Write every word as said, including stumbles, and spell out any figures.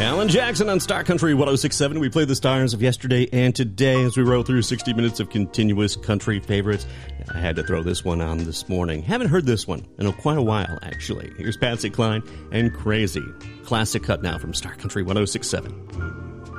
Alan Jackson on Star Country one oh six point seven. We played the stars of yesterday and today as we roll through sixty minutes of continuous country favorites. I had to throw this one on this morning. Haven't heard this one in quite a while, actually. Here's Patsy Cline and Crazy. Classic cut now from Star Country one oh six point seven.